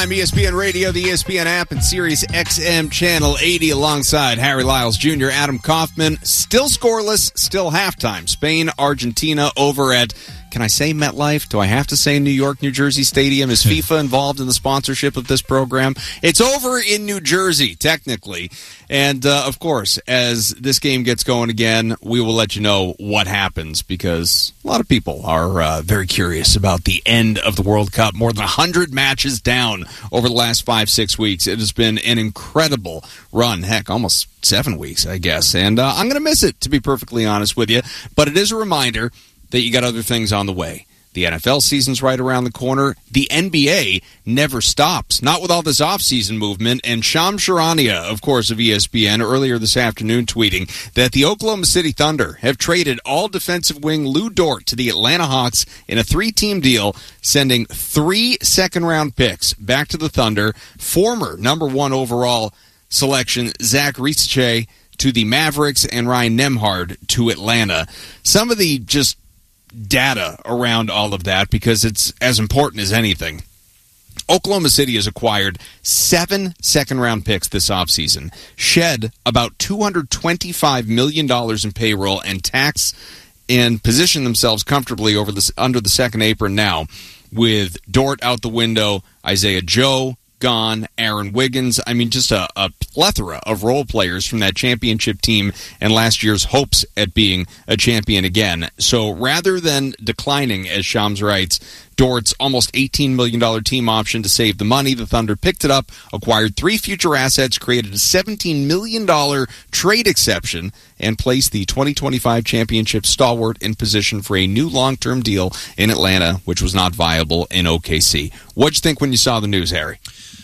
I'm ESPN Radio, the ESPN app, and Sirius XM Channel 80 alongside Harry Lyles Jr., Adam Kaufman. Still scoreless, still halftime. Spain, Argentina over at, can I say MetLife? Do I have to say New York, New Jersey Stadium? Is FIFA involved in the sponsorship of this program? It's over in New Jersey, technically. And, of course, as this game gets going again, we will let you know what happens because a lot of people are very curious about the end of the World Cup. More than 100 matches down over the last 5-6 weeks. It has been an incredible run. Heck, almost 7 weeks, I guess. And I'm going to miss it, to be perfectly honest with you. But it is a reminder that you got other things on the way. The NFL season's right around the corner. The NBA never stops, not with all this offseason movement. And Shams Charania, of course, of ESPN, earlier this afternoon tweeting that the Oklahoma City Thunder have traded all defensive wing Lou Dort to the Atlanta Hawks in a 3-team deal, sending 3 second-round picks back to the Thunder. Former number 1 overall selection Zach Risache to the Mavericks and Ryan Nembhard to Atlanta. Some of the just data around all of that, because it's as important as anything. Oklahoma City has acquired 7 second-round picks this offseason, shed about $225 million in payroll and tax, and position themselves comfortably under the second apron now, with Dort out the window, Isaiah Joe gone, Aaron Wiggins. I mean, just a plethora of role players from that championship team and last year's hopes at being a champion again. So rather than declining, as Shams writes, Dort's almost $18 million team option to save the money, the Thunder picked it up, acquired 3 future assets, created a $17 million trade exception, and placed the 2025 championship stalwart in position for a new long-term deal in Atlanta, which was not viable in OKC. What'd you think when you saw the news, Harry?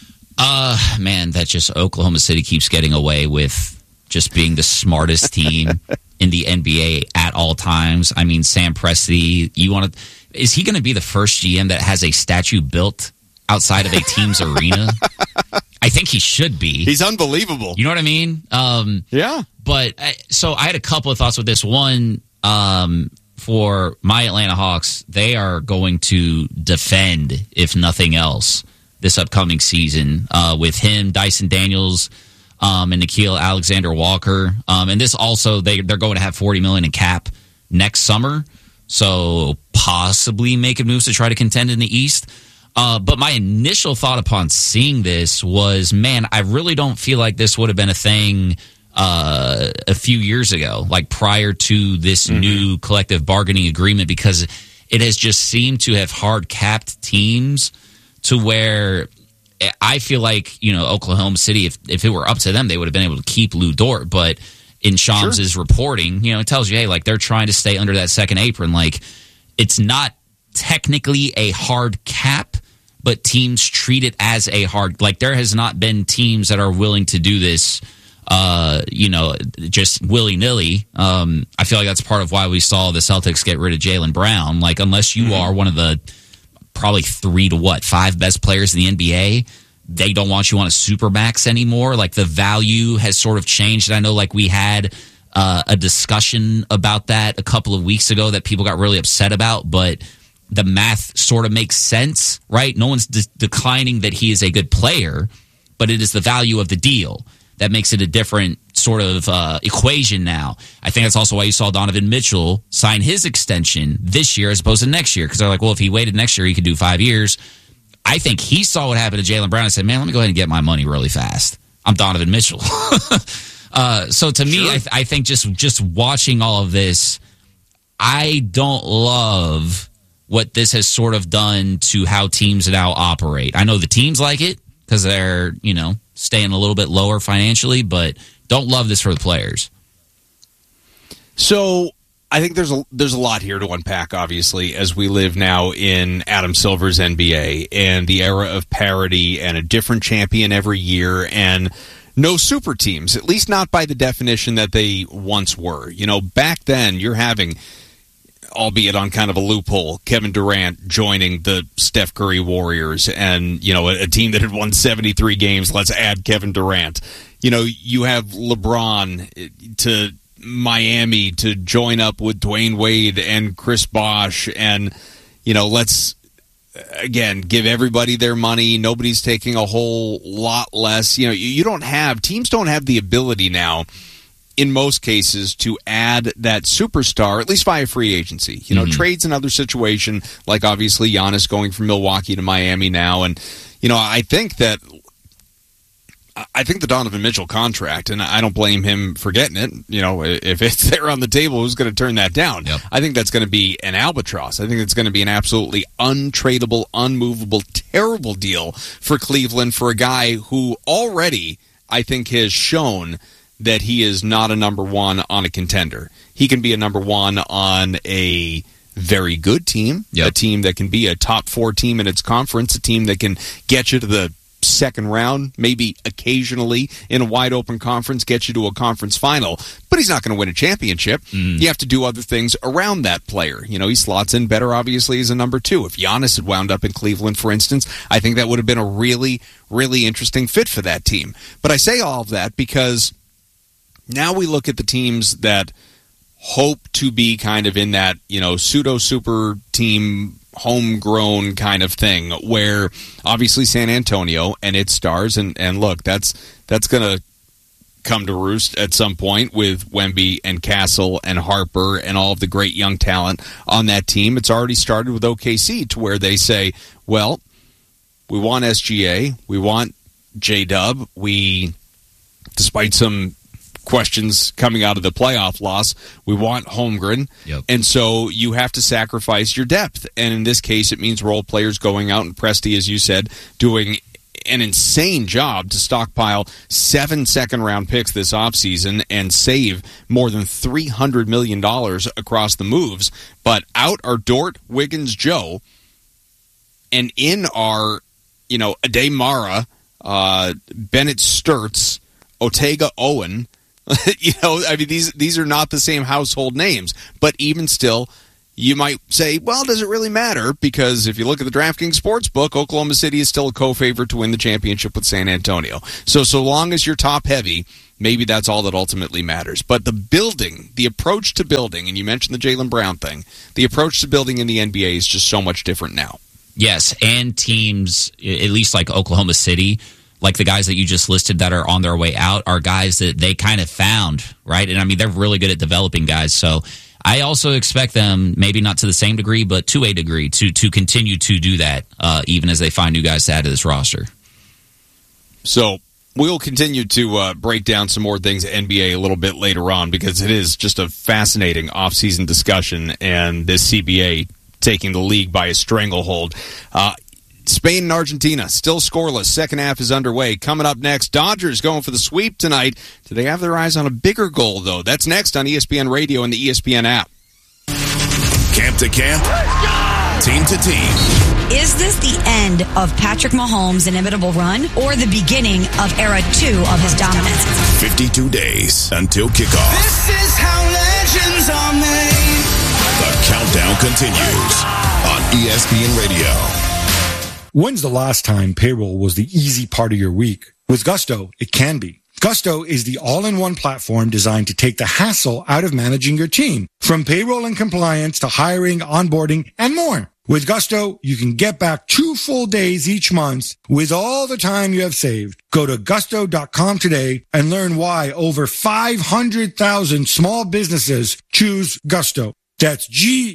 Man, that just Oklahoma City keeps getting away with just being the smartest team in the NBA at all times. I mean, Sam Presti, is he going to be the first GM that has a statue built outside of a team's arena? I think he should be. He's unbelievable. You know what I mean? Yeah. But so I had a couple of thoughts with this. One, for my Atlanta Hawks, they are going to defend, if nothing else, this upcoming season with him, Dyson Daniels, and Nickeil Alexander-Walker. And this also, they're going to have $40 million in cap next summer, so possibly making moves to try to contend in the East. But my initial thought upon seeing this was, man, I really don't feel like this would have been a thing a few years ago, like prior to this new collective bargaining agreement, because it has just seemed to have hard-capped teams to where I feel like, Oklahoma City, if it were up to them, they would have been able to keep Lou Dort. But in Shams' reporting, it tells you, hey, like, they're trying to stay under that second apron. Like, it's not technically a hard cap, but teams treat it as a hard. Like, there has not been teams that are willing to do this, just willy-nilly. I feel like that's part of why we saw the Celtics get rid of Jaylen Brown. Like, unless you are one of the probably 3 to 5 best players in the NBA, they don't want you on a supermax anymore. Like, the value has sort of changed. I know, like, we had a discussion about that a couple of weeks ago that people got really upset about, but the math sort of makes sense, right? No one's declining that he is a good player, but it is the value of the deal that makes it a different sort of equation now. I think that's also why you saw Donovan Mitchell sign his extension this year as opposed to next year, because they're like, well, if he waited next year, he could do 5 years. I think he saw what happened to Jaylen Brown and said, man, let me go ahead and get my money really fast. I'm Donovan Mitchell. So to me, I think just watching all of this, I don't love what this has sort of done to how teams now operate. I know the teams like it because they're, staying a little bit lower financially, but don't love this for the players. So I think there's a lot here to unpack, obviously, as we live now in Adam Silver's NBA and the era of parity and a different champion every year and no super teams, at least not by the definition that they once were. Back then you're having, albeit on kind of a loophole, Kevin Durant joining the Steph Curry Warriors and, a team that had won 73 games, let's add Kevin Durant. You have LeBron to Miami to join up with Dwayne Wade and Chris Bosh and, let's again, give everybody their money. Nobody's taking a whole lot less. You don't have, teams don't have the ability now, in most cases, to add that superstar, at least via free agency. Trades another situation, like obviously Giannis going from Milwaukee to Miami now. And, I think the Donovan Mitchell contract, and I don't blame him for getting it. If it's there on the table, who's going to turn that down? Yep. I think that's going to be an albatross. I think it's going to be an absolutely untradeable, unmovable, terrible deal for Cleveland for a guy who already, I think, has shown that he is not a number one on a contender. He can be a number one on a very good team, a team that can be a top 4 team in its conference, a team that can get you to the second round, maybe occasionally in a wide open conference, get you to a conference final, but he's not going to win a championship. You have to do other things around that player. He slots in better, obviously, as a number 2. If Giannis had wound up in Cleveland, for instance, I think that would have been a really, really interesting fit for that team. But I say all of that because now we look at the teams that hope to be kind of in that, pseudo-super team, homegrown kind of thing, where obviously San Antonio and its stars, and look, that's going to come to roost at some point with Wemby and Castle and Harper and all of the great young talent on that team. It's already started with OKC to where they say, well, we want SGA, we want J-Dub, despite some questions coming out of the playoff loss, we want Holmgren. And so you have to sacrifice your depth. And in this case, it means role players going out, and Presti, as you said, doing an insane job to stockpile 7 second-round picks this offseason and save more than $300 million across the moves. But out are Dort, Wiggins, Joe, and in are, Ade Mara, Bennett Sturtz, Otega Owen. These are not the same household names, but even still, you might say, well, does it really matter? Because if you look at the DraftKings Sportsbook, Oklahoma City is still a co-favorite to win the championship with San Antonio. So long as you're top heavy, maybe that's all that ultimately matters. But the approach to building, and you mentioned the Jaylen Brown thing, the approach to building in the NBA is just so much different now. Yes, and teams, at least like Oklahoma City, like the guys that you just listed that are on their way out, are guys that they kind of found, right? And they're really good at developing guys. So I also expect them, maybe not to the same degree, but to a degree, to continue to do that, even as they find new guys to add to this roster. So we'll continue to break down some more things NBA a little bit later on, because it is just a fascinating offseason discussion, and this CBA taking the league by a stranglehold. Spain and Argentina still scoreless. Second half is underway. Coming up next, Dodgers going for the sweep tonight. Do they have their eyes on a bigger goal, though? That's next on ESPN Radio and the ESPN app. Camp to camp, team to team. Is this the end of Patrick Mahomes' inimitable run, or the beginning of era 2 of his dominance? 52 days until kickoff. This is how legends are made. The countdown continues on ESPN Radio. When's the last time payroll was the easy part of your week? With Gusto, it can be. Gusto is the all-in-one platform designed to take the hassle out of managing your team, from payroll and compliance to hiring, onboarding, and more. With Gusto, you can get back 2 full days each month with all the time you have saved. Go to gusto.com today and learn why over 500,000 small businesses choose Gusto. That's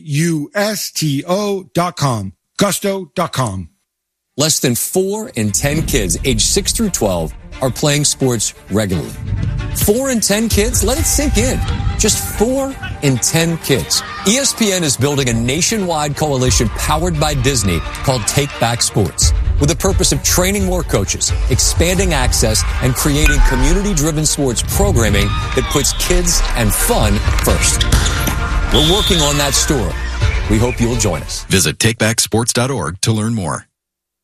Gusto.com. Gusto.com. Less than 4 in 10 kids aged 6 through 12 are playing sports regularly. 4 in 10 kids? Let it sink in. Just 4 in 10 kids. ESPN is building a nationwide coalition powered by Disney called Take Back Sports, with the purpose of training more coaches, expanding access, and creating community-driven sports programming that puts kids and fun first. We're working on that story. We hope you'll join us. Visit takebacksports.org to learn more.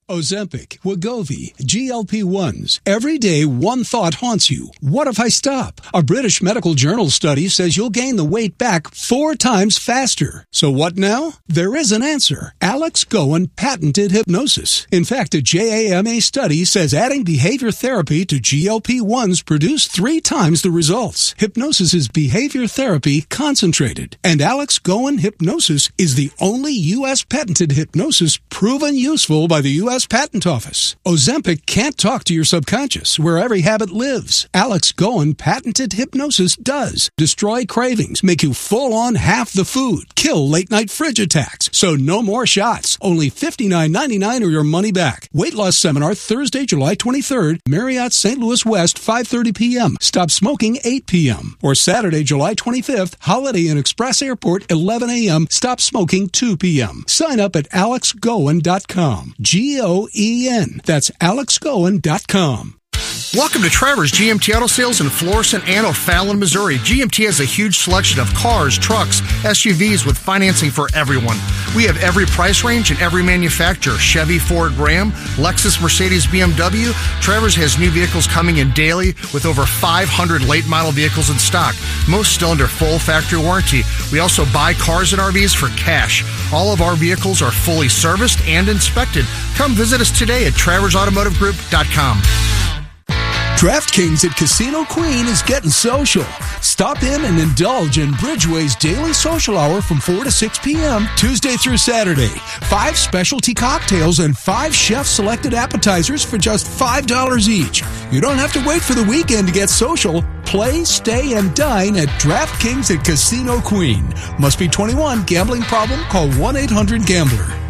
Ozempic, Wegovy, GLP-1s. Every day, one thought haunts you. What if I stop? A British medical journal study says you'll gain the weight back 4 times faster. So what now? There is an answer. Alex Goen patented hypnosis. In fact, a JAMA study says adding behavior therapy to GLP-1s produced 3 times the results. Hypnosis is behavior therapy concentrated. And Alex Goen Hypnosis is the only U.S. patented hypnosis proven useful by the U.S. Patent Office. Ozempic can't talk to your subconscious, where every habit lives. Alex Goen patented hypnosis does. Destroy cravings, make you full on half the food, kill late night fridge attacks. So no more shots. Only $59.99 or your money back. Weight loss seminar Thursday, July 23rd, Marriott St. Louis West, 5:30 p.m. Stop smoking 8 p.m. Or Saturday, July 25th, Holiday Inn Express Airport, 11 a.m. Stop smoking 2 p.m. Sign up at alexgoen.com. Goen. That's alexgoen.com. Welcome to Trevor's GMT Auto Sales in Florissant and O'Fallon, Missouri. GMT has a huge selection of cars, trucks, SUVs with financing for everyone. We have every price range and every manufacturer. Chevy, Ford, Ram, Lexus, Mercedes, BMW. Trevor's has new vehicles coming in daily with over 500 late model vehicles in stock, most still under full factory warranty. We also buy cars and RVs for cash. All of our vehicles are fully serviced and inspected. Come visit us today at TrevorsAutomotiveGroup.com. DraftKings at Casino Queen is getting social. Stop in and indulge in Bridgeway's daily social hour from 4 to 6 p.m. Tuesday through Saturday. 5 specialty cocktails and 5 chef-selected appetizers for just $5 each. You don't have to wait for the weekend to get social. Play, stay, and dine at DraftKings at Casino Queen. Must be 21. Gambling problem? Call 1-800-GAMBLER.